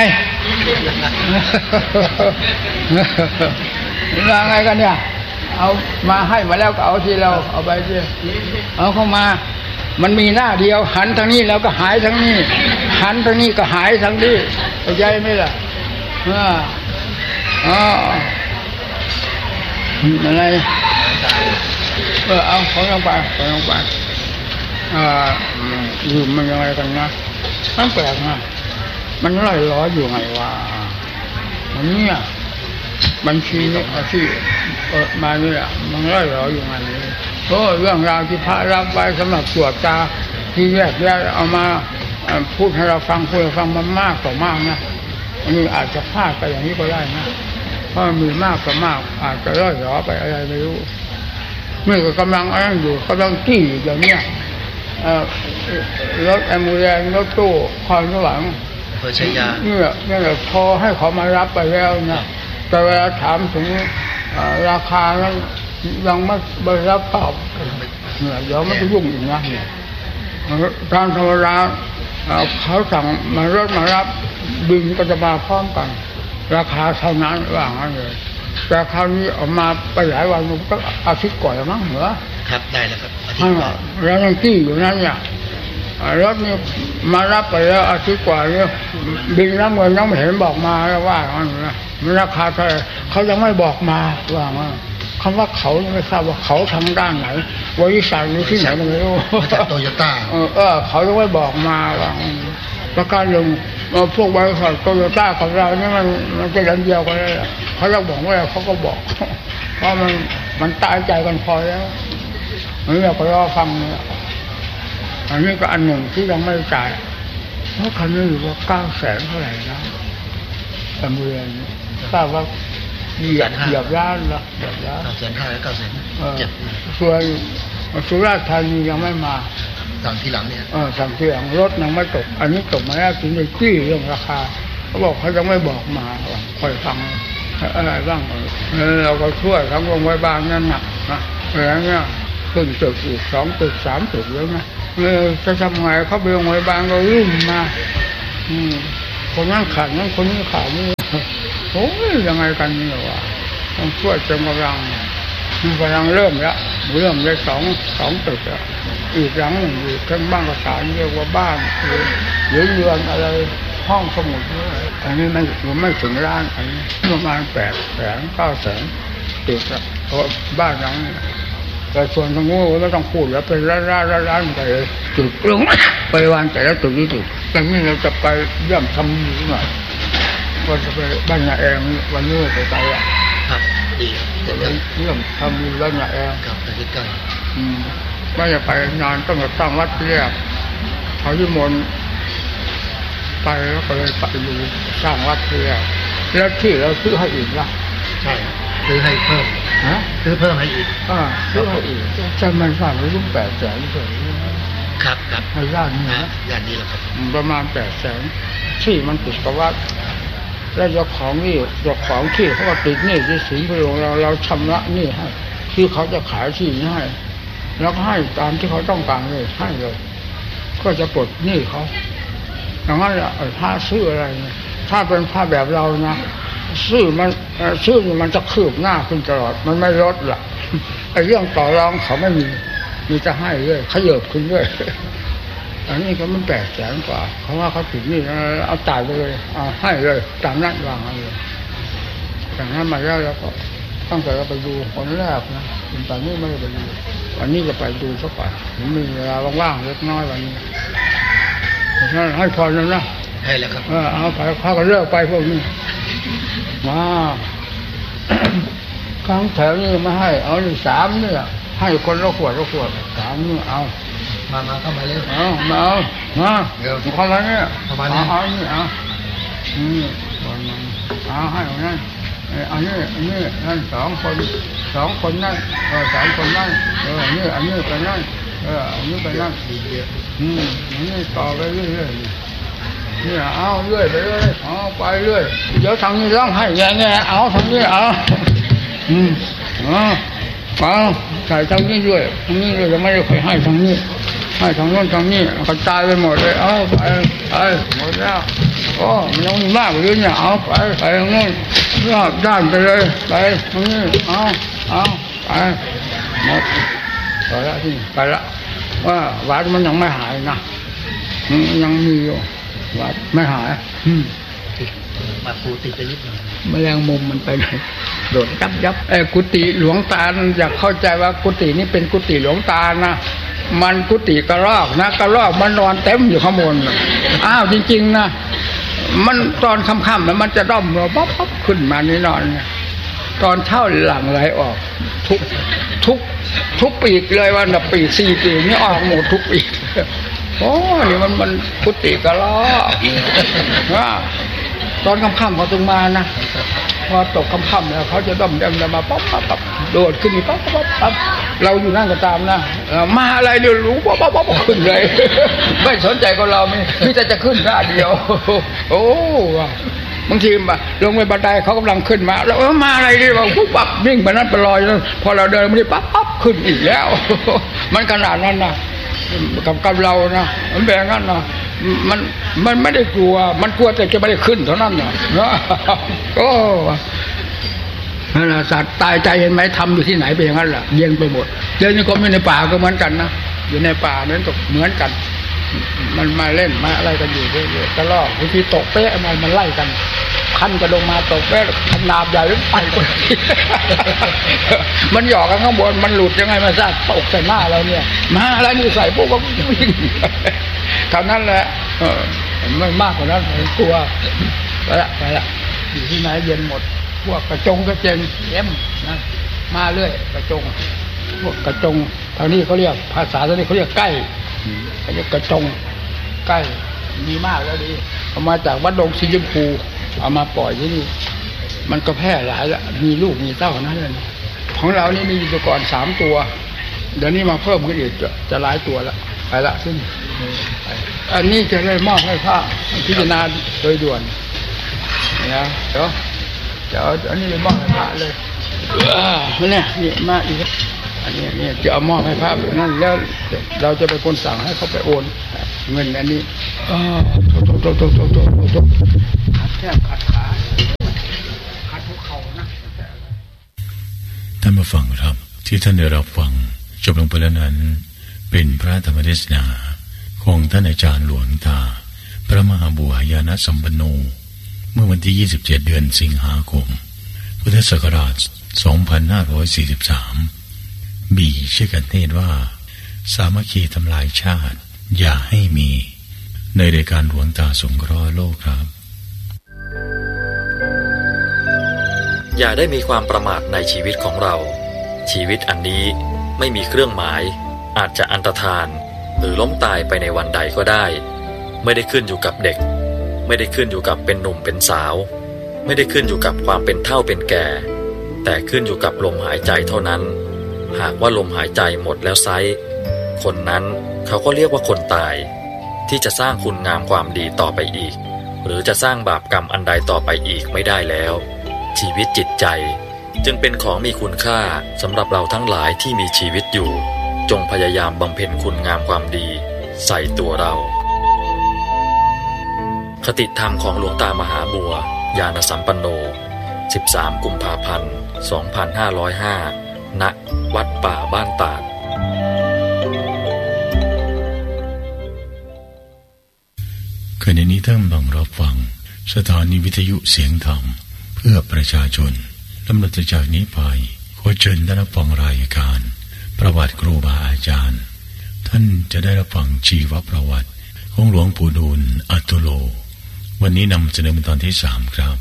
ว่าไงกันเนี่ยเอามาให้มาแล้วก็เอาที่เราเอาไปสิเอาเข้ามามันมีหน้าเดียวหันทางนี้แล้วก็หายทางนี้หันทางนี้ก็หายทางนี้เข้าใจไหมล่ะอ่าอ๋ออะไรเออเอาของลงไปของลงไปอ่าอยู่มันยังไงกันนะมันแปลกนะมันลอยล้ออยู่ไงวะมันเนี่ยบัญชีนี่ที่เออมาเนี่ยมันลอยล้ออยู่ไงโอ้เรื่องราวที่พระรับไว้สำหรับตรวจตาที่แยกแยกเอามาพูดให้เราฟังพูดให้ฟังมันมากต่อมากนะอันนี้อาจจะพลาดไปอย่างนี้ก็ได้นะเพราะมีมากต่อมากอาจจะลอยล้อไปอะไรไม่รู้นี่ก็กำลังอ้างอยู่กำลังจี้อย่างเนี้ยรถแอมบูเลนซ์รถตู้คอยข้างหลังเพื่อใช้ยาเนี่ยเนี่ยพอให้เขามารับไปแล้วนะแต่เวลาถามถึงราคานั้นยังไม่ได้รับตอบเนี่ยเดี๋ยวมันจะยุ่งอีกนะเนี่ยทางธรรมดาเขาสั่งมารถมารับบินก็จะมาพร้อมกันราคาเท่านั้นว่างั้นเลยแต่คราวนี้ออกมาไปหลายวันมันก็อาทิตย์ก่อนมั้งเหรอครับได้แล้วครับอาทิตย์ก่อนแล้วยังกี้อยู่นั่นเนี่ยรถนี่มารับไปแล้วอาทิตย์กว่าเนี่ยบินรับเงินยังไม่เห็นบอกมาแล้วว่างั้นนะมันราคาเท่าไหร่เขายังไม่บอกมาว่างั้นคำว่าเขาไม่ทราบว่าเขาทางด้านไหนบริษัทหรือที่ไหนไม่รู้โตโยต้าเออเออเขายังไม่บอกมาว่าประการหนึ่งพวกบริษัทโตโยต้าของเราเนี่ยมันมันจะดันเดียวกันเลยเขาจะบอกว่าเขาก็บอกเพราะมันมันตายใจกันพอแล้วนี่เราก็รอฟังเนี่ยอันนี้ก็อันหนึ่งที่ยังไม่จ่ายเพราะคันนี้อยู่ว่าเก้าแสนเท่าไหร่นะตำรวจทราบว่าเหยียบเหยียบล้านละเหยียบล้านเก้าแสนห้าและเก้าแสนเจ็ดส่วนสุราษฎร์ธานียังไม่มาสั่งทีหลังเนี่ยเออสั่งทีหลังรถยังไม่ตกอันนี้ตกมาแล้วถึงจะขี้เรื่องราคาเขาบอกเขายังไม่บอกมาคอยฟังอะไรบ้างเราก็ช่วยทั้งโรงพยาบาลนั่นหนักนะอะไรเงี้ยขึ้นตึกอีกสองตึกสามตึกแล้วนะเออจะทำไงเขาไปโรงพยาบาลก็รุ่มมาอืมคนนั้นขาดนั้นคนนี้ขาดนี่โอ้ยยังไงกันนี่วะต้องช่วยเต็มกำลังกำลังเริ่มแล้วเริ่มได้สองสองตึกแล้วอีกหลังหนึ่งอยู่ข้างบ้านก็สารเรียกว่าบ้านหรือเรือนอะไรห้องสมุดอันนี้ไม่ไม่ถึงล้านอันนี้ประมาณแปดแสนเก้าแสนตึกแล้วเพราะบ้านหลังแต่ส่วนทางโง่ไม่ต้องพูดแล้วเป็นร้านร้านร้านไปตึกลงไปวันแต่ละตึกนี้ตึกแต่นี่เราจะไปเยี่ยมทำอยู่หน่อยก็จะไปบ้านนาแองวันนี้ไปไปอ่ะครับดีจะไปเยี่ยมทำอยู่บ้านนาแองครับไปใกล้ๆอืมไม่จะไปนานต้องมาตั้งวัดที่แรกเขาที่มนไปแล้วก็เลยไปดูสร้างวัดที่แรกแล้วที่เราซื้อให้อีกนะใช่ซื้อให้เพิ่มฮะซื้อเพิ่มให้อีกอ่าซื้อให้อีกจะมันสร้างไว้รุ่นแปดแสนเฉยครับครับในย่านนี้นะย่านนี้แหละครับประมาณแปดแสนที่มันติดกับวัดแล้วเจ้าของนี่เจ้าของที่เขาก็ติดหนี้ที่สิงห์บุรีเราเราชำระหนี้ให้ที่เขาจะขายที่นี้ให้แล้วก็ให้ตามที่เขาต้องการเลยให้เลยก็จะปลดหนี้เขาอย่างนั้นผ้าซื้ออะไรเนี่ยถ้าเป็นผ้าแบบเรานะซื้อมันซื้อมันจะคืบหน้าขึ้นตลอดมันไม่ลดหรอกไอ้เรื่องต่อรองเขาไม่มีมีจะให้เรื่อยขยับขึ้นเรื่อยอันนี้ก็มันแปดแสนกว่าเขาว่าเขาถึงนี่เอาจ่ายไปเลยเอาให้เลยตามนั้นวางเลยจากนั้นมาแล้วแล้วก็ตั้งแต่เราไปดูคนแรกนะตอนนี้ไม่ได้ไปดูวันนี้ก็ไปดูสักป่ะผมมีเวลาว่างๆเล็กน้อยวันนี้ให้พรแล้วนะให้แล้วครับเอาไปพากันเลิกไปพวกนี้มาครั้งแถวนี้ไม่ให้เอาหนึ่งสามเนี่ยให้คนละขวดละขวดสามนี่เอามามาเข้ามาเลยเอามาเอามาเดี๋ยวคนละเนี่ยประมาณนี้เอานี่เอาอืมเอาให้เอานั่นอันนี้อันนี้นั่นสองคนสองคนนั่นเออสามคนนั่นเออนี่อันนี้ไปนั่นเอออันนี้ไปนั่นอืมอันนี้ต่อไปเรื่อยๆนี่เอาเรื่อยไปเรื่อยเอาไปเรื่อยเดี๋ยวทางนี้ร้องให้แง่แง่เอาทางนี้เอาอืมเอาเอาใส่ทางนี้ด้วยทางนี้เลยจะไม่ได้เคยให้ทางนี้ให้ทางโน้นทางนี้กระจายไปหมดเลยเอาไปไปหมดแล้วโอ้มันยังมีมากกว่านี้เนี่ยเอาไปไปทางโน้นรอบด้านไปเลยไปทางนี้เอาเอาไปหมดไปละที่ไปละว่าวัดมันยังไม่หายนะยังมีอยู่วัดไม่หายมาปูติดจะนิดหน่อยแมลงมุมมันไปไหนโดดยับยับไอ้กุฏิหลวงตาอยากเข้าใจว่ากุฏินี่เป็นกุฏิหลวงตานะมันกุฏิกระรอกนะกระรอกมันนอนเต็มอยู่ข้างบนอ้าวจริงๆนะมันตอนค่ำๆแล้วมันจะด้อมเราป๊อปๆขึ้นมานี่นอนตอนเช้าหลังไหลออกทุกทุกทุกปีกเลยวันละปีสี่ปีนี่ออกหมดทุกปีโอ้นี่มันมันกุฏิกระรอกว่าตอนค่ำๆเขาต้องมานะพอตกค่ำๆแล้วเขาจะด้อมเดิมมาป๊อปป๊อปป๊อปโดดขึ้นนี่ป๊อปป๊อปป๊อปเราอยู่นั่งก็ตามนะมาอะไรเดี๋ยวรู้ป๊อปป๊อปป๊อปขึ้นเลยไม่สนใจกับเราไม่ไม่แต่จะขึ้นหน้าเดียวโอ้บางทีมาลงไปบันไดเขากำลังขึ้นมาแล้วเออมาอะไรดิเราปุ๊บปั๊บวิ่งไปนั้นไปลอยพอเราเดินไม่ได้ปั๊บปั๊บขึ้นอีกแล้วมันขนาดนั้นนะกับกับเรานะมันแบบนั้นนะมันมันไม่ได้กลัวมันกลัวแต่จะไม่ได้ขึ้นเท่านั้นนะโอ้นั่นแหละสัตว์ตายใจเห็นไหมทำอยู่ที่ไหนเป็นอย่างนั้นแหละเย็นไปหมดเดินนี่ก็ไม่ในป่าก็เหมือนกันนะอยู่ในป่านั้นก็เหมือนกันมันมาเล่นมาอะไรกันอยู่เรื่อยๆตลอดบางทีตกเป๊ะมันมันไล่กันคันกระดงมาตกเป๊ะขนาบใหญ่ไปคนมันหยอกกันข้างบนมันหลุดยังไงมาซะตกใส่หน้าเราเนี่ยมาอะไรนี่ใส่พวกก็วิ่งเท่านั้นแหละเออไม่มากกว่านั้นผมกลัวไปละไปละอยู่ที่ไหนเย็นหมดพวกกระจงกระเจงเอ็มนะมาเรื่อยกระจงพวกกระจงทางนี้เขาเรียกภาษาทางนี้เขาเรียกใกล้เขาเรียกกระจงใกล้มีมากแล้วดีเอามาจากวัดดงสีชมพูเอามาปล่อยที่นี่มันก็แพร่หลายแล้วมีลูกมีเต้านั้นเลยของเรานี่มีอยู่ก่อนสามตัวเดี๋ยวนี้มาเพิ่มขึ้นอีกจะหลายตัวแล้วไปละซึ่งอันนี้จะได้มอบให้พระพิจารณาโดยด่วนนะเดี๋ยวจะเอาอันนี้ไปมอบให้พระเลยเนี่ยนี่มาอีกอันนี้เนี่ยจะเอามอบให้พระนั่นแล้วเราจะเป็นคนสั่งให้เขาไปโอนเงินอันนี้อ๋อโตโตโตโตโตโตขัดแข้งขัดขาขัดหัวเข่านะท่านผู้ฟังครับที่ท่านได้รับฟังจบลงไปแล้วนั้นเป็นพระธรรมเทศนาของท่านอาจารย์หลวงตาพระมหาบุหายานะสัมปันโนเมื่อวันที่ยี่สิบเจ็ดเดือนสิงหาคมพุทธศักราชสองพันห้าร้อยสี่สิบสามมีชื่อกันเทศว่าสามัคคีทำลายชาติอย่าให้มีในรายการหลวงตาสงเคราะห์โลกครับอย่าได้มีความประมาทในชีวิตของเราชีวิตอันนี้ไม่มีเครื่องหมายอาจจะอันตรธานหรือล้มตายไปในวันใดก็ได้ไม่ได้ขึ้นอยู่กับเด็กไม่ได้ขึ้นอยู่กับเป็นหนุ่มเป็นสาวไม่ได้ขึ้นอยู่กับความเป็นเฒ่าเป็นแก่แต่ขึ้นอยู่กับลมหายใจเท่านั้นหากว่าลมหายใจหมดแล้วไซร้คนนั้นเขาก็เรียกว่าคนตายที่จะสร้างคุณงามความดีต่อไปอีกหรือจะสร้างบาปกรรมอันใดต่อไปอีกไม่ได้แล้วชีวิตจิตใจจึงเป็นของมีคุณค่าสำหรับเราทั้งหลายที่มีชีวิตอยู่จงพยายามบำเพ็ญคุณงามความดีใส่ตัวเราคติธรรมของหลวงตามหาบัวญาณสัมปันโนสิบสามกุมภาพันธ์สองพันห้าร้อยห้า ณ วัดป่าบ้านตาดขณะนี้ท่านกำลังรับฟังสถานีวิทยุเสียงธรรมเพื่อประชาชนลำดับจากนี้ไปขอเชิญท่านรับฟังรายการประวัติครูบาอาจารย์ท่านจะได้รับฟังชีวประวัติของหลวงปู่ดูลย์อัตตุโลวันนี้นำเสนอเป็นตอนที่สามครับ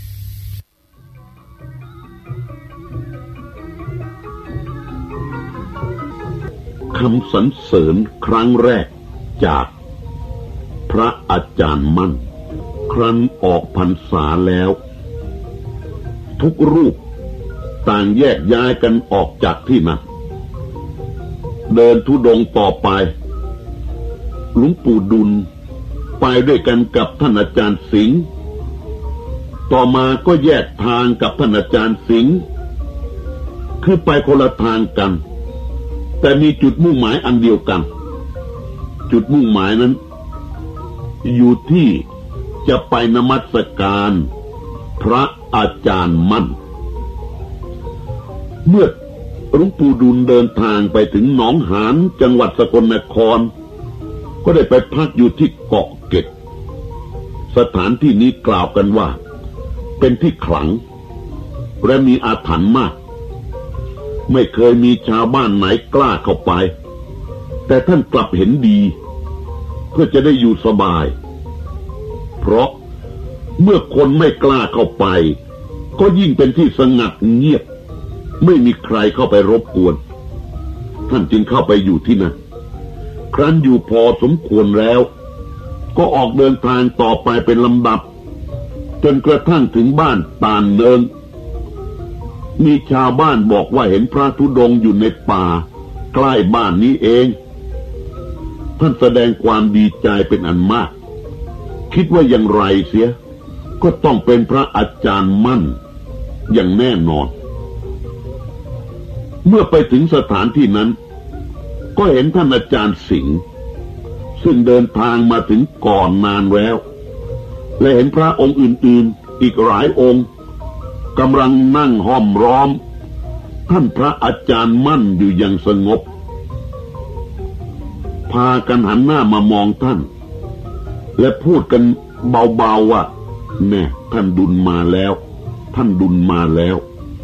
คำสรรเสริญครั้งแรกจากพระอาจารย์มั่นครั้นออกพรรษาแล้วทุกรูปต่างแยกย้ายกันออกจากที่นั้นเดินธุดงค์ต่อไปหลวงปู่ดุลย์ไปด้วยกันกับท่านอาจารย์สิงห์ต่อมาก็แยกทางกับท่านอาจารย์สิงห์คือไปคนละทางกันแต่มีจุดมุ่งหมายอันเดียวกันจุดมุ่งหมายนั้นอยู่ที่จะไปนมัสการพระอาจารย์มั่นเมื่อหลวงปู่ดูลย์เดินทางไปถึงหนองหานจังหวัดสกลนครก็ได้ไปพักอยู่ที่เกาะเกร็ดสถานที่นี้กล่าวกันว่าเป็นที่ขลังและมีอาถรรพ์มากไม่เคยมีชาวบ้านไหนกล้าเข้าไปแต่ท่านกลับเห็นดีเพื่อจะได้อยู่สบายเพราะเมื่อคนไม่กล้าเข้าไปก็ยิ่งเป็นที่สงัดเงียบไม่มีใครเข้าไปรบกวนท่านจึงเข้าไปอยู่ที่นั่นครั้นอยู่พอสมควรแล้วก็ออกเดินทางต่อไปเป็นลำดับจนกระทั่งถึงบ้านตาลเนินมีชาวบ้านบอกว่าเห็นพระธุดงค์อยู่ในป่าใกล้บ้านนี้เองท่านแสดงความดีใจเป็นอันมากคิดว่าอย่างไรเสียก็ต้องเป็นพระอาจารย์มั่นอย่างแน่นอนเมื่อไปถึงสถานที่นั้นก็เห็นท่านอาจารย์สิงห์ซึ่งเดินทางมาถึงก่อนนานแล้วและเห็นพระองค์อื่นๆอีกหลายองค์กำลังนั่งห้อมล้อมท่านพระอาจารย์มั่นอยู่อย่างสงบพากันหันหน้ามามองท่านและพูดกันเบาๆว่าแน่ท่านดุลย์มาแล้วท่านดุลย์มาแล้ว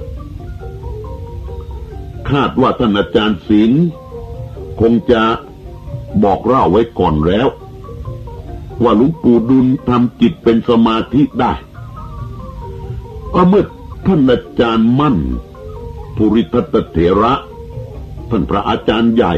คาดว่าท่านอาจารย์สิงห์คงจะบอกเล่าไว้ก่อนแล้วว่าหลวงปู่ดุลย์ทำจิตเป็นสมาธิได้ก็เมื่อท่านอาจารย์มั่นภูริทัตเถระท่านพระอาจารย์ใหญ่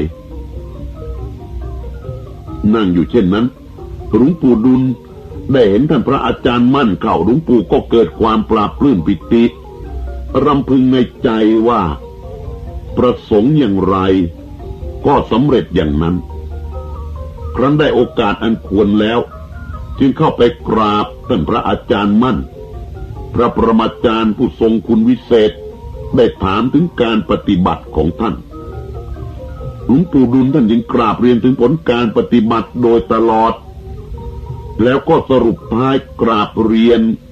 นั่งอยู่เช่นนั้นหลวงปู่ดุลย์ได้เห็นท่านพระอาจารย์มั่นเข้าหลวงปู่ก็เกิดความปราบปลื้มปิติรำพึงในใจว่าประสงค์อย่างไรก็สำเร็จอย่างนั้นครั้นได้โอกาสอันควรแล้วจึงเข้าไปกราบท่านพระอาจารย์มั่นพระปรมาจารย์ผู้ทรงคุณวิเศษได้ถามถึงการปฏิบัติของท่านหลวงปู่ดุลย์ท่านจึงกราบเรียนถึงผลการปฏิบัติโดยตลอดแล้วก็สรุปท้ายกราบเรียน